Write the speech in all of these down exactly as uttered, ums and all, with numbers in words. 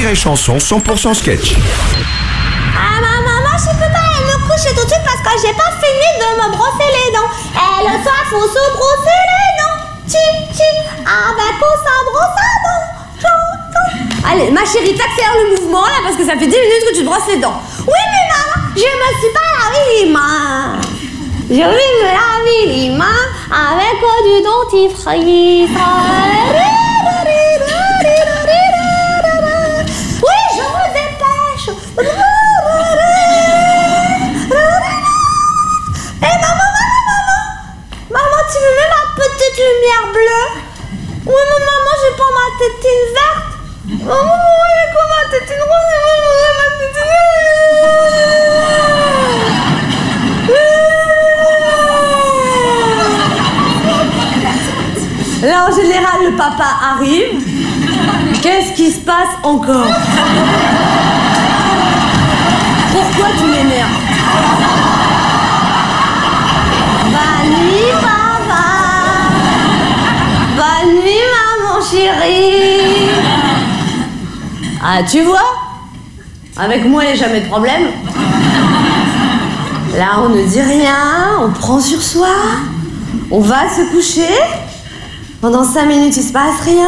Rire et Chanson cent pour cent sketch. Ah ma maman, je peux pas aller me coucher tout de suite parce que j'ai pas fini de me brosser les dents. Et le soir, faut se brosser les dents. Chi chi, avec ou sans brosse à dents. Allez, ma chérie, t'accélères le mouvement là parce que ça fait dix minutes que tu te brosses les dents. Oui, mais maman, je me suis pas lavé les mains. Je vais me laver les mains avec du dentifrice. Oui, je me dépêche. Eh maman, maman, maman. Maman, tu me mets ma petite lumière bleue? Oui, mais maman, j'ai pas ma tétine verte. Maman, j'ai pas ma tétine rose. Maman, ma tétine rose. Là, en général, le papa arrive. Qu'est-ce qui se passe encore? Pourquoi tu m'énerves? Bonne nuit, papa. Bonne nuit, maman chérie. Ah, tu vois? Avec moi, il n'y a jamais de problème. Là, on ne dit rien, on prend sur soi, on va se coucher. Pendant cinq minutes, il se passe rien.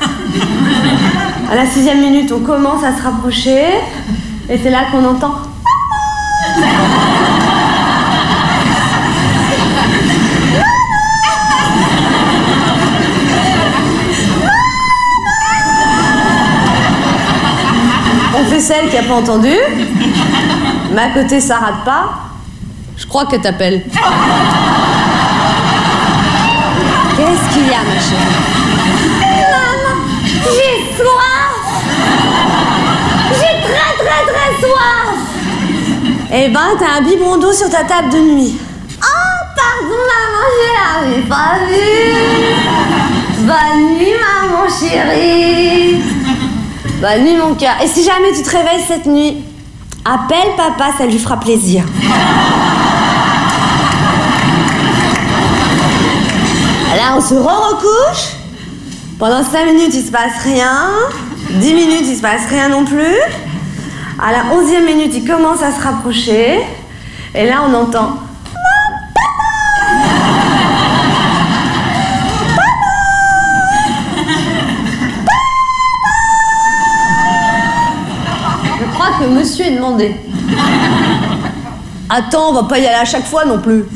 À la sixième minute, on commence à se rapprocher. Et c'est là qu'on entend... On fait celle qui n'a pas entendu. Mais à côté, ça rate pas. Je crois que t'appelles. Qu'est-ce qu'il y a, ma chérie? Maman, j'ai soif. J'ai très, très, très soif. Eh ben, t'as un biberon d'eau sur ta table de nuit. Oh, pardon, maman, je l'avais pas vu. Bonne nuit, maman chérie. Bonne nuit, mon cœur. Et si jamais tu te réveilles cette nuit, appelle papa, ça lui fera plaisir. Là, on se re-recouche. Pendant cinq minutes, il se passe rien. dix minutes, il se passe rien non plus. À la onzième minute, il commence à se rapprocher. Et là, on entend... Je crois que monsieur est demandé. Attends, on va pas y aller à chaque fois non plus.